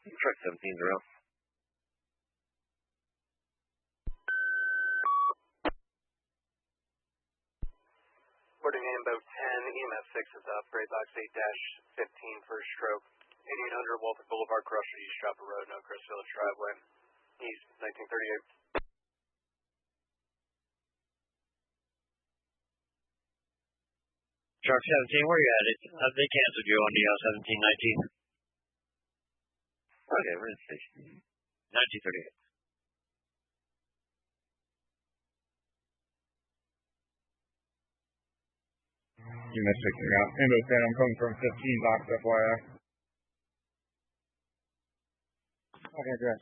Truck 17's around. Boarding Ambo 10, EMS 6 is up. Gray Box 8-15 for a stroke. 8800 Walter Boulevard, Crusher, East Chopper Road, No Crest Village Driveway, East 1938. Truck 17, where you at? They canceled you on the 1719. Okay, we're in the station. 1938. You missed it. Yeah. Ambo 10, I'm coming from 15 box, FYI. Okay, good.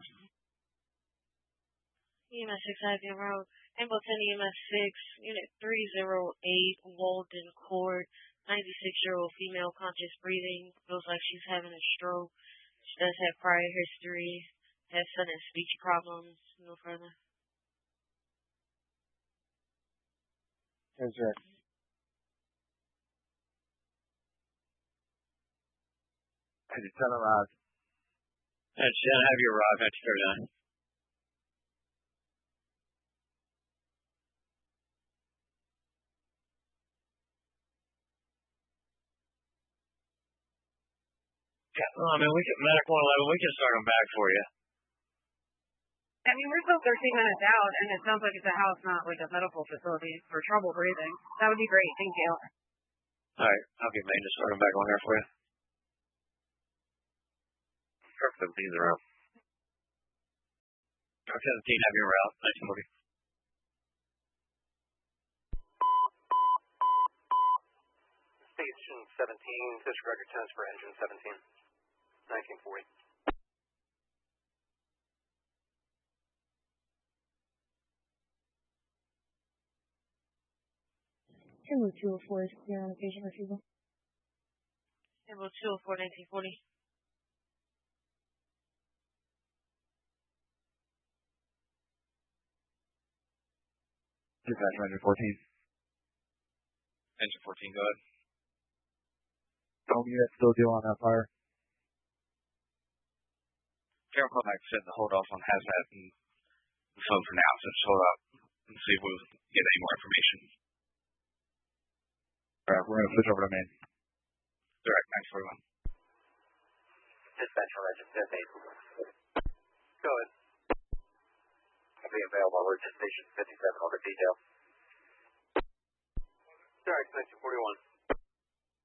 EMS 6 Ivy Road, Ambo 10 EMS 6, Unit 308, Walden Court, 96-year-old female, conscious breathing, feels like she's having a stroke. She does have prior history, has sudden speech problems, no further. That's right. Could you tell arrived? That's have you arrived at 39. Yeah, well, I mean, Medic 111, we can start them back for you. I mean, we're still 13 minutes out, and it sounds like it's a house, not like a medical facility for trouble breathing. That would be great. Thank you. All right, I'll get Maine to start them back on there for you. Truck 17's around. Truck 17, have your route, 1940. Station 17, disregard your test for engine 17, 1940. Ambo 204 is clear on the patient refusal. Ambo 204, 1940. Dispatch engine 14. Engine 14, go ahead. Home unit still dealing on that fire. Carol Comack said to hold off on hazmat and the phone for now, so just hold up and see if we'll get any more information. Alright, we're going to switch over to Maine. Direct 941. Dispatch for engine 15. Go ahead. I'll be available. We're at station 57 over detail. Direct 1941.